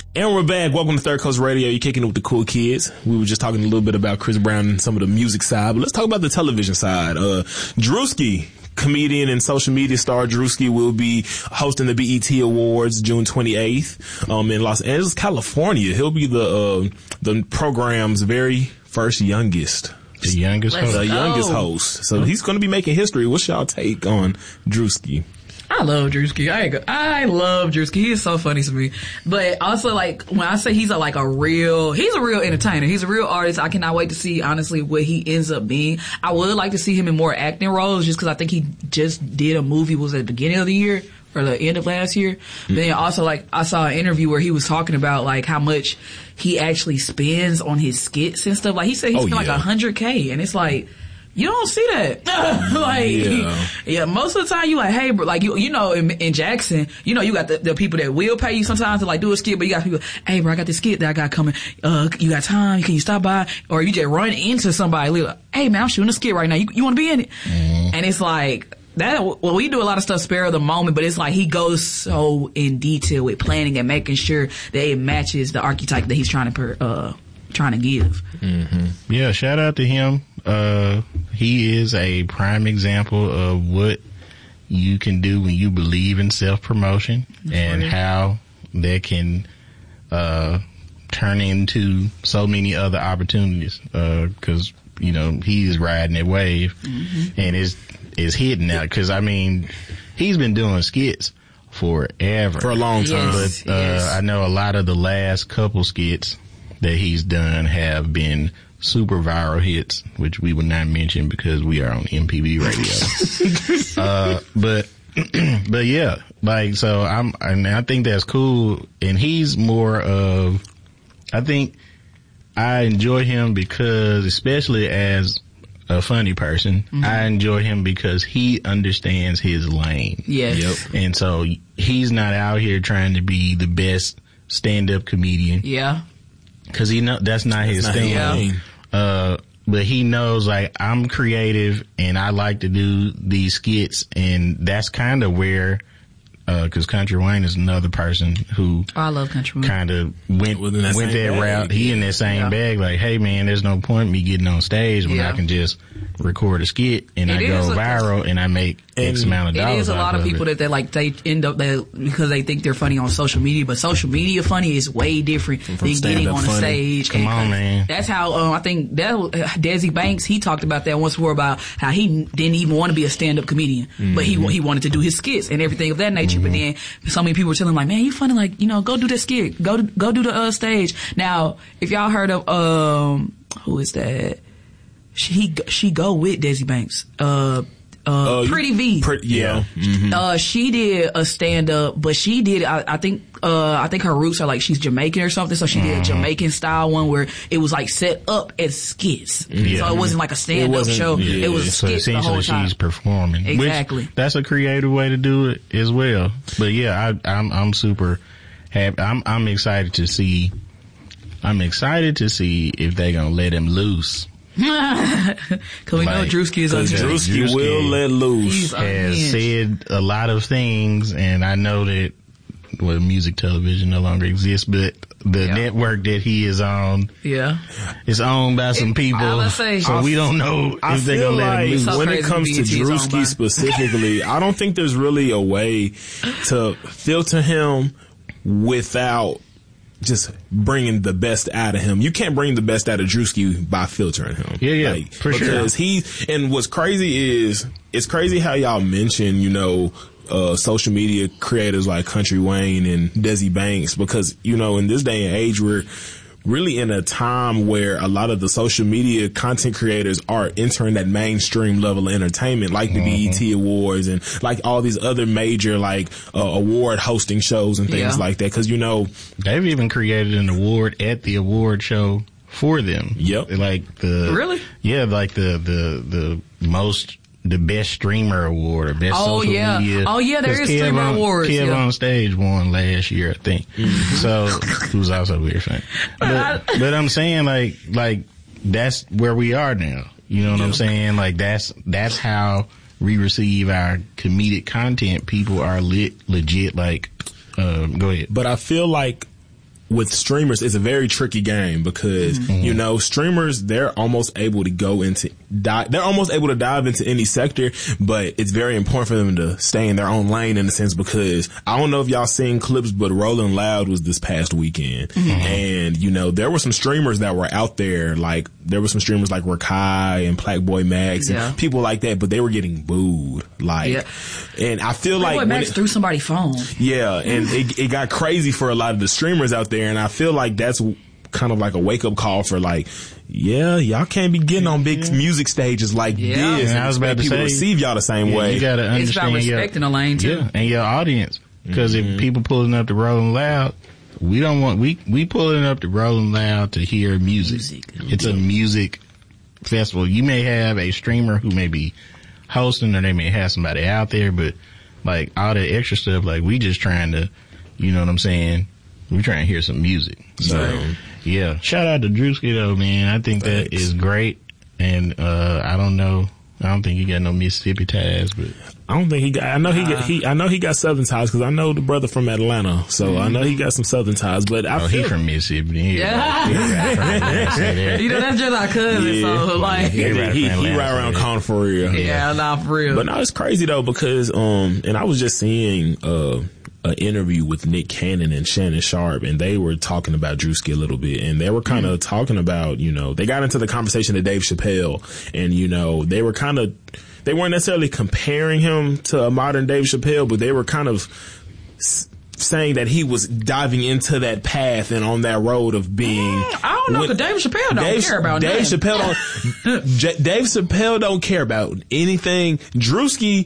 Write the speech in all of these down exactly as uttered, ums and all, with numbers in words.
And we're back. Welcome to Third Coast Radio. You're kicking it with the cool kids. We were just talking a little bit about Chris Brown and some of the music side, but let's talk about the television side. Uh, Drewski, comedian and social media star Drewski, will be hosting the B E T Awards June twenty-eighth um, in Los Angeles, California. He'll be the uh, the program's very first youngest. The youngest Let's host. The youngest host. So he's going to be making history. What's y'all take on Drewski? I love Drewski. I I love Drewski. He is so funny to me. But also, like, when I say he's a, like a real, he's a real entertainer. He's a real artist. I cannot wait to see, honestly, what he ends up being. I would like to see him in more acting roles just because I think he just did a movie, was at the beginning of the year or the end of last year. Mm-hmm. But then also, like, I saw an interview where he was talking about, like, how much he actually spends on his skits and stuff. Like, he said he oh, spent yeah. like one hundred K, and it's like, you don't see that. like, yeah. yeah, most of the time you like, hey, bro, like, you, you know, in, in Jackson, you know, you got the, the people that will pay you sometimes to like do a skit, but you got people, hey, bro, I got this skit that I got coming. Uh, you got time? Can you stop by? Or you just run into somebody, like, hey, man, I'm shooting a skit right now. You, you want to be in it? Mm. And it's like, that, well, we do a lot of stuff spare of the moment, but it's like he goes so in detail with planning and making sure that it matches the archetype that he's trying to, per, uh, trying to give. Mm-hmm. Yeah, shout out to him. Uh, he is a prime example of what you can do when you believe in self-promotion and how that can, uh, turn into so many other opportunities. Uh, cause, you know, he's riding that wave mm-hmm. and is, is hitting now. Cause I mean, he's been doing skits forever. For a long time. Yes, but, uh, yes. I know a lot of the last couple skits that he's done have been super viral hits, which we would not mention because we are on M P B radio. uh, but, but yeah, like, so I'm, and I think that's cool. And he's more of, I think I enjoy him because, especially as a funny person, mm-hmm. I enjoy him because he understands his lane. Yes. Yep. And so he's not out here trying to be the best stand-up comedian. Yeah. Cause he know that's not that's his not thing. Yeah. Uh, but he knows, like, I'm creative and I like to do these skits, and that's kind of where, uh, cause Country Wayne is another person who oh, I love Country Wayne. Kind of went Within that went that bag. route. He in that same Yeah. bag. Like, hey man, there's no point in me getting on stage when Yeah. I can just record a skit and It I go is a- viral and I make X amount of It dollars. is a lot off of people it. that they like they end up they because they think they're funny on social media, but social media funny is way different From than getting stand-up on a funny. stage. Come And on, man. That's how um, I think that uh, Desi Banks, he talked about that once before about how he didn't even want to be a stand-up comedian, mm-hmm. but he he wanted to do his skits and everything of that nature. Mm-hmm. But then so many people were telling him like, man, you funny, like, you know, go do the skit, go go do the uh, stage. Now, if y'all heard of um who is that? She she go with Desi Banks. Uh, uh, uh Pretty V. Pretty, yeah. Mm-hmm. Uh, she did a stand up, but she did. I, I think. Uh, I think her roots are like she's Jamaican or something. So she did a Jamaican style one where it was like set up as skits. Yeah. So it wasn't like a stand up show. Yeah. It was So skits the whole essentially time. she's performing. Exactly. Which, that's a creative way to do it as well. But yeah, I, I'm, I'm super happy. I'm, I'm excited to see, I'm excited to see if they gonna let him loose. Cause we know Like, Drewski is Cause unhinged. Drewski, Drewski will let loose. He's Has unhinged. said a lot of things, and I know that, well, music television no longer exists, but the Yeah. network that he is on Yeah. is owned by some people, I was say, so I we don't know I if they're feel gonna let like him loose. So when crazy it comes to B E T is owned by- Drewski specifically, I don't think there's really a way to filter him without just bringing the best out of him. You can't bring the best out of Drewski by filtering him. Yeah, yeah, like, for sure. Because he, and what's crazy is, it's crazy how y'all mention, you know, uh, social media creators like Country Wayne and Desi Banks, because, you know, in this day and age, we're really in a time where a lot of the social media content creators are entering that mainstream level of entertainment, like the mm-hmm. B E T Awards and like all these other major like uh, award hosting shows and things Yeah. like that. Cause you know, They've even created an award at the award show for them. Yep. Like the Really? Yeah, like the the the most the best streamer award or best Oh, social yeah. media. Oh, yeah, there 'Cause is Kev streamer on, awards, Kev yeah. on Stage won last year, I think. Mm-hmm. So who's also a weird fan. But, but I'm saying like like that's where we are now. You know what Yeah. I'm saying? Like that's that's how we receive our comedic content. People are lit legit like um, go ahead. but I feel like with streamers, it's a very tricky game because, mm-hmm. you know, streamers, they're almost able to go into, di- they're almost able to dive into any sector, but it's very important for them to stay in their own lane in a sense because I don't know if y'all seen clips, but Rolling Loud was this past weekend. Mm-hmm. And, you know, there were some streamers that were out there, like, there were some streamers like Rakai and Plackboy Max and yeah. people like that, but they were getting booed. Like, yeah. and I feel Plackboy like. Max it, threw somebody's phone. Yeah, and it, it got crazy for a lot of the streamers out there. And I feel like that's kind of like a wake up call for like, yeah, y'all can't be getting on big yeah. music stages like yeah. this. And and I was about to people say, receive y'all the same yeah, way. You gotta understand it's about respecting your, a lane too. Yeah, and your audience. Because mm-hmm. if people pulling up to Rolling Loud, we don't want, we, we pulling up to Rolling Loud to hear music. music. It's a music festival. You may have a streamer who may be hosting or they may have somebody out there, but like all that extra stuff, like we just trying to, you know what I'm saying? We're trying to hear some music. So, right. yeah. Shout out to Drewski though, man. I think Thanks. that is great. And, uh, I don't know. I don't think he got no Mississippi ties, but. I don't think he got, I know he got, he, I know he got Southern ties because I know the brother from Atlanta. So mm-hmm. I know he got some Southern ties, but I oh, feel. he from Mississippi. He yeah. You know, that's just our cousin, yeah. so like. He, he, he, he right around corner for real. Yeah, nah, for real. But no, it's crazy though because, um, and I was just seeing, uh, an interview with Nick Cannon and Shannon Sharp, and they were talking about Drewski a little bit, and they were kind of mm. talking about, you know, they got into the conversation of Dave Chappelle, and, you know, they were kind of, they weren't necessarily comparing him to a modern Dave Chappelle, but they were kind of s- saying that he was diving into that path and on that road of being. Mm, I don't know, because Dave Chappelle don't Dave, care about Dave nothing. Chappelle don't, J- Dave Chappelle don't care about anything. Drewski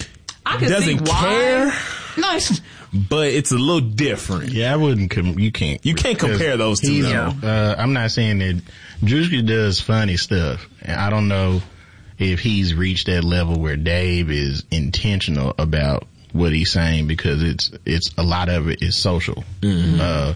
I can doesn't think why. care. No, it's, but it's a little different. Yeah, I wouldn't. Com- you can't. You can't compare those two. You know, uh, I'm not saying that Drewski does funny stuff, and I don't know if he's reached that level where Dave is intentional about what he's saying because it's it's a lot of it is social. Mm-hmm. Uh,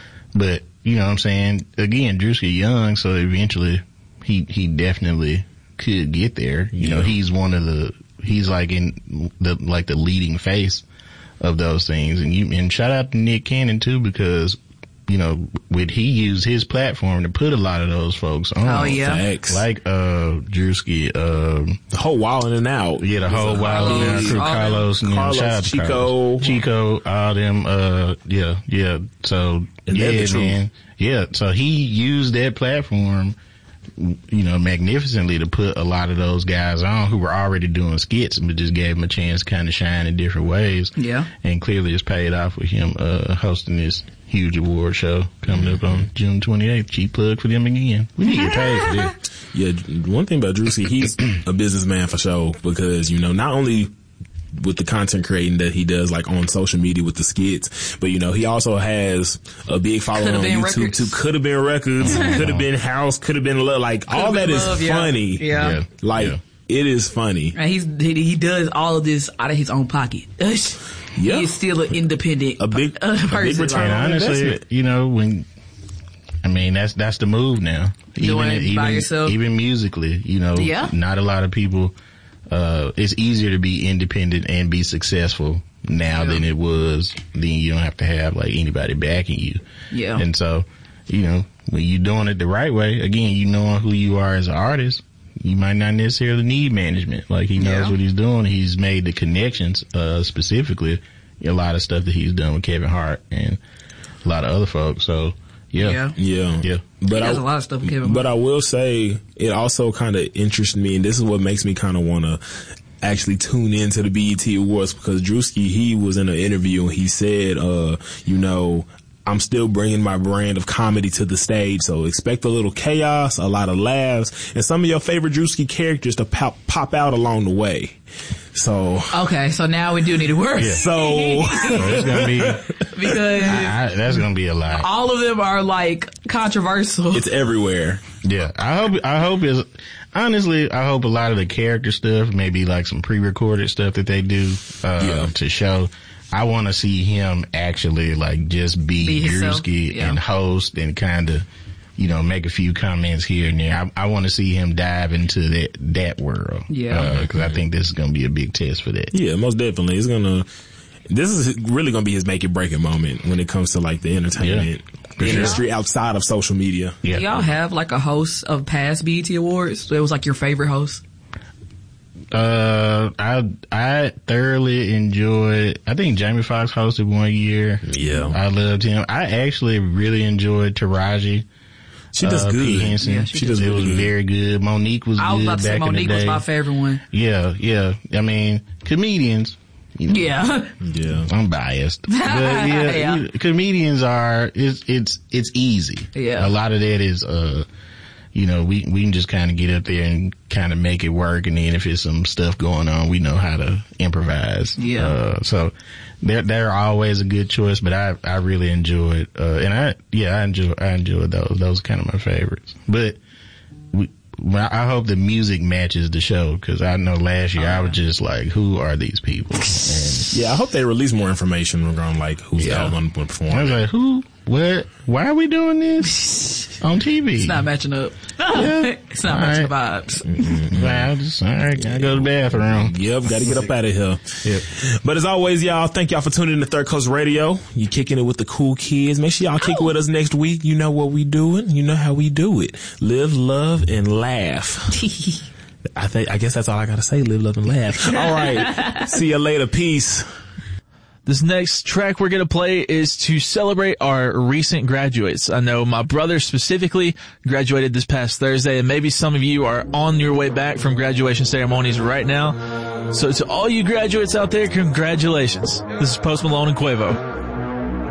but you know what I'm saying? Again, Drewski young, so eventually he he definitely could get there. You yeah. know, he's one of the he's like in the like the leading face of those things. And you, and shout out to Nick Cannon too, because, you know, would he use his platform to put a lot of those folks on? Oh, yeah. Thanks. Like, uh, Drewski, um, the whole Wild and Out. Yeah, the whole Wild and Out crew, Carlos, and Carlos, shout out to Chico. Carlos. Chico, all them, uh, yeah, yeah. So, and yeah, man. Yeah. So he used that platform, you know, magnificently to put a lot of those guys on who were already doing skits, but just gave them a chance to kind of shine in different ways. Yeah. And clearly it's paid off with him, uh, hosting this huge award show coming mm-hmm. up on June twenty-eighth. Cheap plug for them again. We need to get paid for this. Yeah. One thing about Drewski, he's a businessman for sure because, you know, not only with the content creating that he does like on social media with the skits, but you know, he also has a big following on YouTube records. too. Could have been records, could have been house, could have been love. Like could've all that love, is funny. Yeah. yeah. Like yeah. it is funny. And he's, he, he does all of this out of his own pocket. Yeah. He is still an independent a big, uh, person. A big return and on honestly, investment. You know, when, I mean, that's, that's the move now. Doing even, it even, by yourself. Even musically, you know, yeah. not a lot of people, uh, it's easier to be independent and be successful now yeah. than it was. Then you don't have to have like anybody backing you. Yeah. And so, you know, when you're doing it the right way, again, you knowing who you are as an artist, you might not necessarily need management. Like he knows yeah. what he's doing. He's made the connections, uh, specifically a lot of stuff that he's done with Kevin Hart and a lot of other folks. So, yeah. Yeah. Yeah. yeah. But he I, does a lot of stuff with Kevin Hart. But I will say it also kind of interests me, and this is what makes me kind of want to actually tune into the B E T Awards because Drewski, he was in an interview and he said, uh, you know, I'm still bringing my brand of comedy to the stage, so expect a little chaos, a lot of laughs, and some of your favorite Drewski characters to pop, pop out along the way. So okay, so now we do need to work. Yeah. So it's gonna be because I, I, that's gonna be a lot. All of them are like controversial. It's everywhere. Yeah, I hope. I hope is honestly. I hope a lot of the character stuff, maybe like some pre-recorded stuff that they do uh, yeah. to show. I want to see him actually like just be, be Drewski yeah. and host and kind of, you know, make a few comments here and there. I, I want to see him dive into that that world. Yeah, because uh, I think this is going to be a big test for that. Yeah, most definitely. It's gonna. This is really gonna be his make it break it moment when it comes to like the entertainment. Yeah. industry outside of social media. Yeah. Do y'all have like a host of past B E T Awards? So it was like your favorite host? Uh, I I thoroughly enjoyed. I think Jamie Foxx hosted one year. Yeah, I loved him. I actually really enjoyed Taraji. She does uh, good. P. Henson. Yeah, she, she does. does It was good. very good. Monique was I was good about to back say Monique in the day. was my favorite one. Yeah, yeah. I mean, comedians. You know, Yeah. Yeah, I'm biased, but yeah, Yeah. you- comedians are. It's it's it's easy. Yeah. A lot of that is uh. You know, we, we can just kind of get up there and kind of make it work. And then if there's some stuff going on, we know how to improvise. Yeah. Uh, so they're, they're always a good choice, but I, I really enjoyed, uh, and I, yeah, I enjoy, I enjoyed those. Those are kind of my favorites. But we, well, I hope the music matches the show, because I know last year I was just like, who are these people? And yeah. I hope they release more information regarding like who's Yeah. all going to I perform. was like, who? What? Why are we doing this on T V? It's not matching up. It's not All matching right. the vibes. Well, just, all right, gotta go to the bathroom. Yep, got to get up out of here. Yep. But as always, y'all, thank y'all for tuning in to Third Coast Radio. You kicking it with the cool kids. Make sure y'all kick it with us next week. You know what we doing. You know how we do it. Live, love, and laugh. I think, I guess that's all I gotta say. Live, love, and laugh. All right. See you later. Peace. This next track we're going to play is to celebrate our recent graduates. I know my brother specifically graduated this past Thursday, and maybe some of you are on your way back from graduation ceremonies right now. So to all you graduates out there, congratulations. This is Post Malone and Quavo.